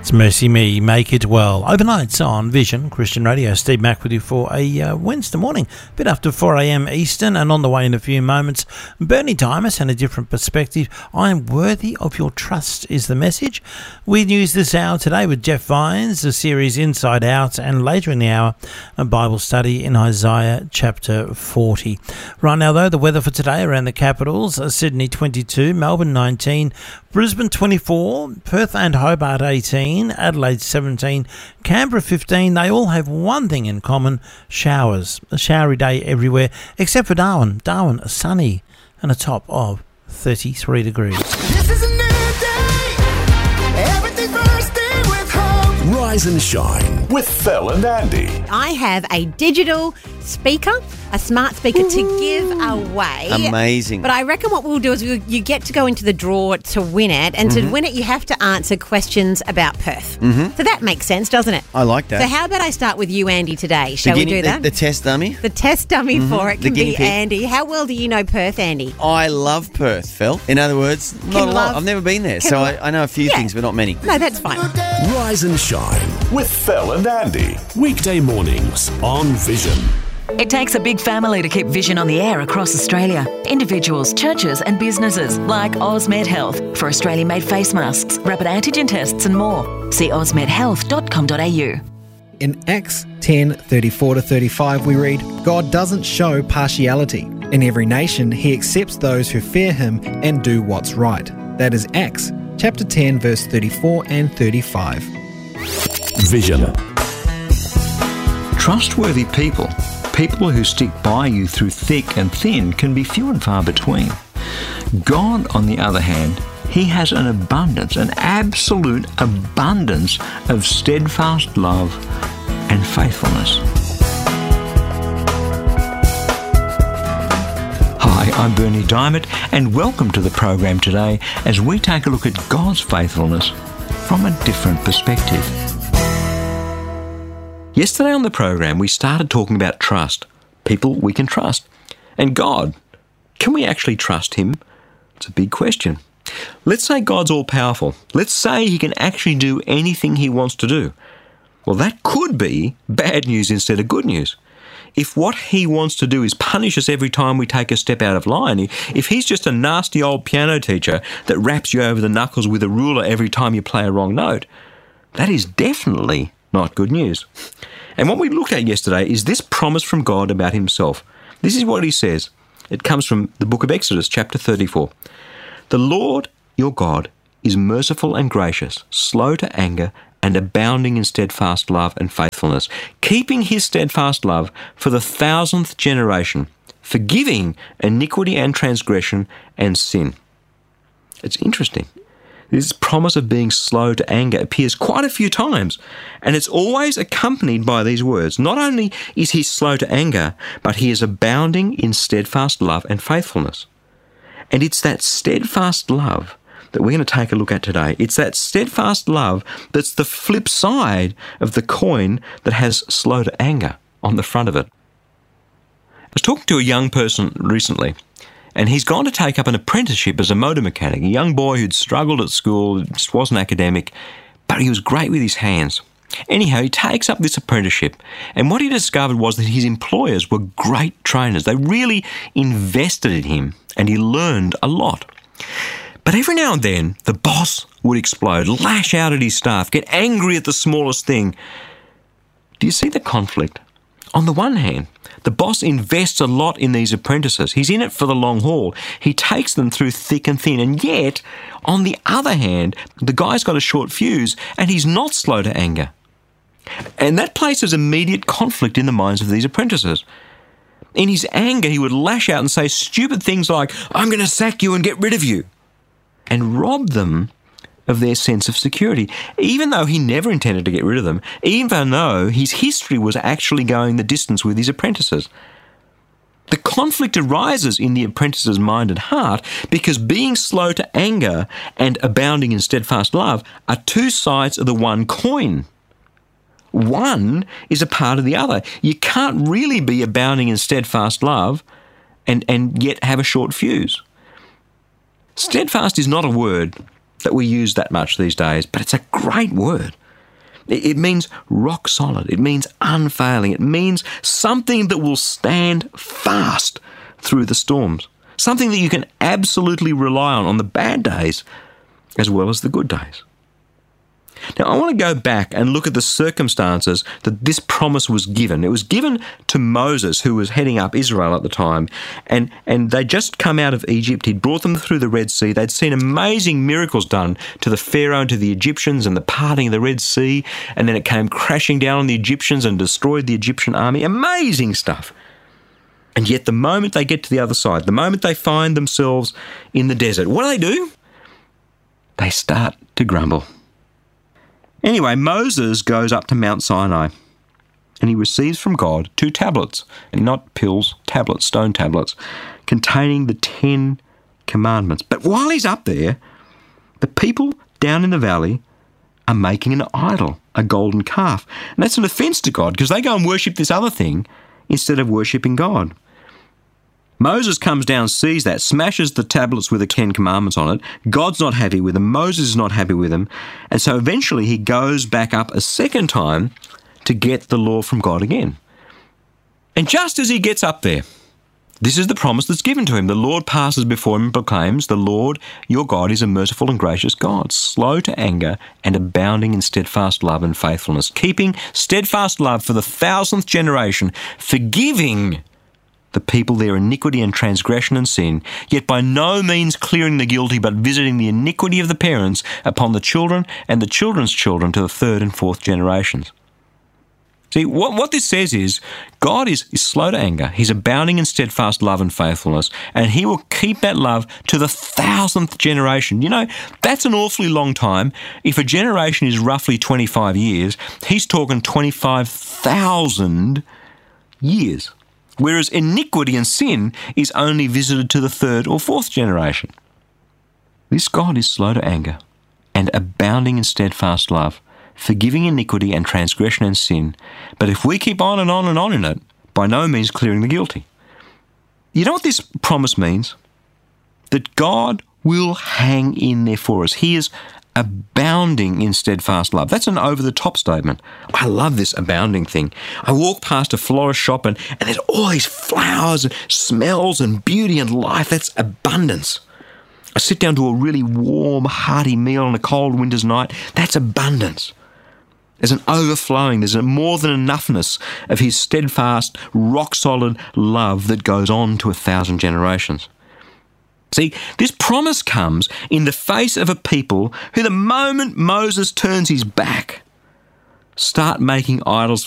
It's Mercy Me, Make It Well. Overnights on Vision Christian Radio. Steve Mack with you for a Wednesday morning, a bit after 4 a.m. Eastern, and on the way in a few moments, Bernie Dimas and a different perspective. I am worthy of your trust is the message. We news this hour today with Jeff Vines, the series Inside Out, and later in the hour, a Bible study in Isaiah chapter 40. Right now, though, the weather for today around the capitals: Sydney 22, Melbourne 19, Brisbane 24, Perth and Hobart 18, Adelaide 17, Canberra 15. They all have one thing in common: showers. A showery day everywhere except for Darwin. Darwin, sunny and a top of 33 degrees. This is a new day. Everything's bursting with hope. Rise and shine with Phil and Andy. I have a digital speaker, a smart speaker to give away. Amazing. But I reckon what we'll do is you get to go into the draw to win it, and to win it you have to answer questions about Perth. So that makes sense, doesn't it? I like that. So how about I start with you, Andy, today? Shall we do that? The test dummy? The test dummy for it can guinea be pig. Andy. How well do you know Perth, Andy? I love Perth, Phil. In other words, not a lot. I've never been there, so I know a few things, but not many. No, that's fine. Rise and shine with Phil and Andy. Weekday mornings on Vision. It takes a big family to keep Vision on the air across Australia. Individuals, churches and businesses like Osmed Health for Australian-made face masks, rapid antigen tests and more. See osmedhealth.com.au. In Acts 10:34-35 we read, God doesn't show partiality. In every nation he accepts those who fear him and do what's right. That is Acts chapter 10 verse 34 and 35. Vision. Trustworthy people who stick by you through thick and thin, can be few and far between. God, on the other hand, he has an abundance, an absolute abundance of steadfast love and faithfulness. Hi, I'm Bernie Diamond, and welcome to the program today as we take a look at God's faithfulness from a different perspective. Yesterday on the program, we started talking about trust, people we can trust. And God, can we actually trust him? It's a big question. Let's say God's all-powerful. Let's say he can actually do anything he wants to do. Well, that could be bad news instead of good news. If what he wants to do is punish us every time we take a step out of line, if he's just a nasty old piano teacher that raps you over the knuckles with a ruler every time you play a wrong note, that is definitely not good news. And what we looked at yesterday is this promise from God about himself. This is what he says. It comes from the book of Exodus, chapter 34. The Lord, your God, is merciful and gracious, slow to anger, and abounding in steadfast love and faithfulness, keeping his steadfast love for the 1,000th generation, forgiving iniquity and transgression and sin. It's interesting. This promise of being slow to anger appears quite a few times, and it's always accompanied by these words. Not only is he slow to anger, but he is abounding in steadfast love and faithfulness. And it's that steadfast love that we're going to take a look at today. It's that steadfast love that's the flip side of the coin that has slow to anger on the front of it. I was talking to a young person recently, and he's gone to take up an apprenticeship as a motor mechanic, a young boy who'd struggled at school, just wasn't academic, but he was great with his hands. Anyhow, he takes up this apprenticeship, and what he discovered was that his employers were great trainers. They really invested in him, and he learned a lot. But every now and then, the boss would explode, lash out at his staff, get angry at the smallest thing. Do you see the conflict? On the one hand, the boss invests a lot in these apprentices. He's in it for the long haul. He takes them through thick and thin. And yet, on the other hand, the guy's got a short fuse and he's not slow to anger. And that places immediate conflict in the minds of these apprentices. In his anger, he would lash out and say stupid things like, "I'm going to sack you and get rid of you," and rob them of their sense of security, even though he never intended to get rid of them, even though his history was actually going the distance with his apprentices. The conflict arises in the apprentice's mind and heart because being slow to anger and abounding in steadfast love are two sides of the one coin. One is a part of the other. You can't really be abounding in steadfast love and yet have a short fuse. Steadfast is not a word. that we use that much these days, but it's a great word. It means rock solid. It means unfailing. It means something that will stand fast through the storms. Something that you can absolutely rely on the bad days as well as the good days. Now, I want to go back and look at the circumstances that this promise was given. It was given to Moses, who was heading up Israel at the time, and they'd just come out of Egypt. He'd brought them through the Red Sea. They'd seen amazing miracles done to the Pharaoh and to the Egyptians and the parting of the Red Sea, and then it came crashing down on the Egyptians and destroyed the Egyptian army. Amazing stuff. And yet the moment they get to the other side, the moment they find themselves in the desert, what do? They start to grumble. Anyway, Moses goes up to Mount Sinai and he receives from God 2 tablets, and not pills, tablets, stone tablets, containing the 10 commandments. But while he's up there, the people down in the valley are making an idol, a golden calf. And that's an offence to God because they go and worship this other thing instead of worshipping God. Moses comes down, sees that, smashes the tablets with the 10 commandments on it. God's not happy with him. Moses is not happy with him. And so eventually he goes back up a second time to get the law from God again. And just as he gets up there, this is the promise that's given to him. The Lord passes before him and proclaims, "The Lord your God is a merciful and gracious God, slow to anger and abounding in steadfast love and faithfulness, keeping steadfast love for the 1,000th generation, forgiving the people their iniquity and transgression and sin, yet by no means clearing the guilty, but visiting the iniquity of the parents upon the children and the children's children to the 3rd and 4th generations." See, what this says is God is slow to anger. He's abounding in steadfast love and faithfulness, and he will keep that love to the 1,000th generation. You know, that's an awfully long time. If a generation is roughly 25 years, he's talking 25,000 years. Whereas iniquity and sin is only visited to the 3rd or 4th generation. This God is slow to anger and abounding in steadfast love, forgiving iniquity and transgression and sin, but if we keep on and on and on in it, by no means clearing the guilty. You know what this promise means? That God will hang in there for us. He is abounding in steadfast love. That's an over-the-top statement. I love this abounding thing. I walk past a florist shop and there's all these flowers and smells and beauty and life. That's abundance. I sit down to a really warm, hearty meal on a cold winter's night. That's abundance. There's an overflowing, there's a more than enoughness of his steadfast, rock-solid love that goes on to 1,000 generations. See, this promise comes in the face of a people who, the moment Moses turns his back, start making idols